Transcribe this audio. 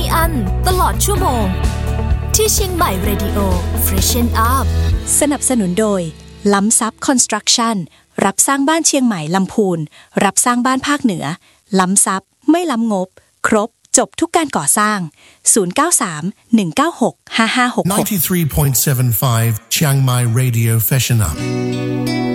อั้นตลอดชั่วโมงที่เชียงใหม่ Radio Freshen Up สนับสนุนโดยล้ำซับคอนสตรักชั่นรับสร้างบ้านเชียงใหม่ลำพูนรับสร้างบ้านภาคเหนือล้ำซับไม่ล้ำงบครบจบทุกการก่อสร้าง093 196 5566 93.75 Chiang Mai Radio Freshen Up